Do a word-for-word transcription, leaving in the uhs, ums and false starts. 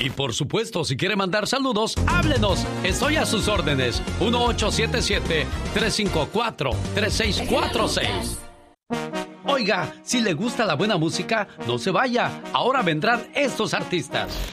Y por supuesto, si quiere mandar saludos, háblenos. Estoy a sus órdenes. uno ocho siete siete, tres cinco cuatro, tres seis cuatro seis. Oiga, si le gusta la buena música, no se vaya. Ahora vendrán estos artistas.